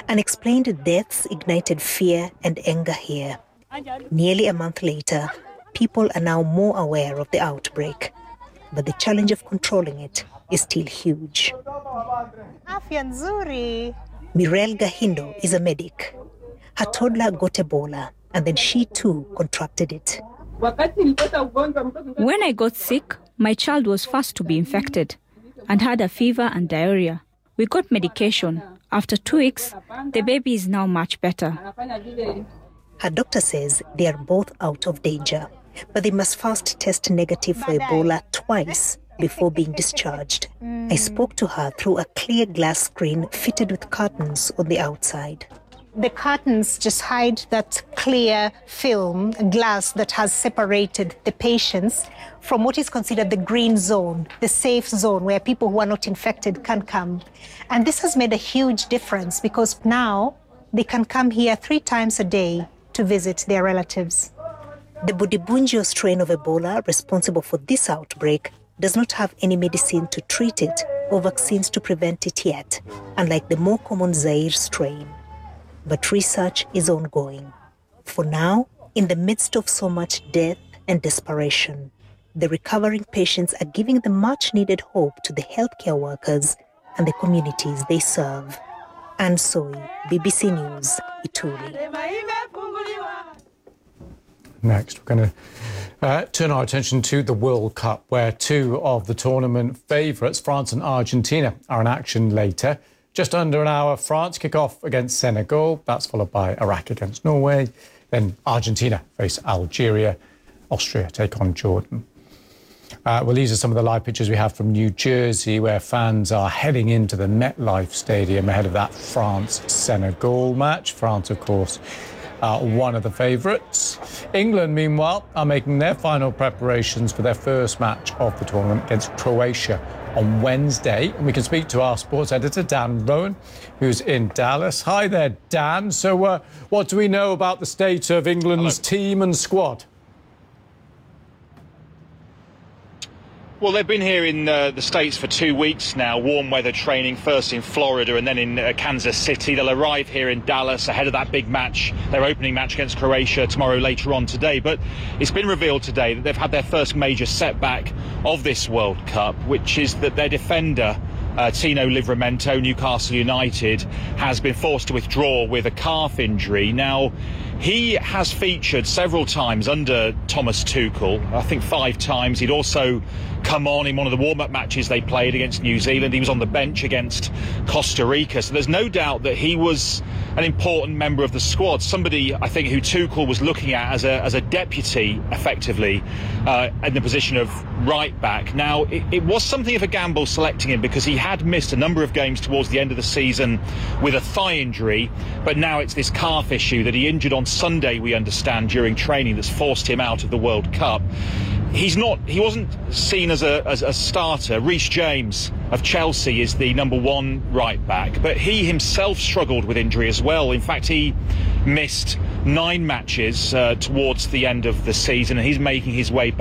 Unexplained deaths ignited fear and anger here. Nearly a month later, people are now more aware of the outbreak, but the challenge of controlling it is still huge. Mirelle Gahindo is a medic. Her toddler got Ebola, and then she too contracted it. When I got sick, my child was first to be infected and had a fever and diarrhea. We got medication. After 2 weeks, the baby is now much better. Her doctor says they are both out of danger, but they must first test negative for Ebola twice before being discharged. I spoke to her through a clear glass screen fitted with curtains on the outside. The curtains just hide that clear film, glass that has separated the patients from what is considered the green zone, the safe zone where people who are not infected can come. And this has made a huge difference because now they can come here 3 times a day to visit their relatives. The Budibunjo strain of Ebola responsible for this outbreak does not have any medicine to treat it or vaccines to prevent it yet, unlike the more common Zaire strain. But research is ongoing. For now, in the midst of so much death and desperation, the recovering patients are giving the much-needed hope to the healthcare workers and the communities they serve. Anne Soy, BBC News, Ituri. Next, we're going to turn our attention to the World Cup, where 2 of the tournament favourites, France and Argentina, are in action later. Just under an hour, France kick off against Senegal. That's followed by Iraq against Norway. Then Argentina face Algeria. Austria take on Jordan. Well, these are some of the live pictures we have from New Jersey, where fans are heading into the MetLife Stadium ahead of that France-Senegal match. France, of course, one of the favourites. England, meanwhile, are making their final preparations for their first match of the tournament against Croatia on Wednesday. And we can speak to our sports editor, Dan Rowan, who's in Dallas. Hi there, Dan. So what do we know about the state of England's team and squad? Well, they've been here in the States for 2 weeks now, warm weather training, first in Florida and then in Kansas City. They'll arrive here in Dallas ahead of that big match, their opening match against Croatia tomorrow later on today. But it's been revealed today that they've had their first major setback of this World Cup, which is that their defender, Tino Livramento, Newcastle United, has been forced to withdraw with a calf injury. Now, he has featured several times under Thomas Tuchel, I think 5 times. He'd also come on in one of the warm-up matches they played against New Zealand. He was on the bench against Costa Rica. So there's no doubt that he was an important member of the squad, somebody I think who Tuchel was looking at as a deputy, effectively, in the position of right back. Now, it was something of a gamble selecting him because he had missed a number of games towards the end of the season with a thigh injury, but now it's this calf issue that he injured on Sunday, we understand, during training, that's forced him out of the World Cup. He wasn't seen as a starter. Reece James of Chelsea is the number 1 right back, but he himself struggled with injury as well. In fact, he missed 9 matches towards the end of the season, and he's making his way back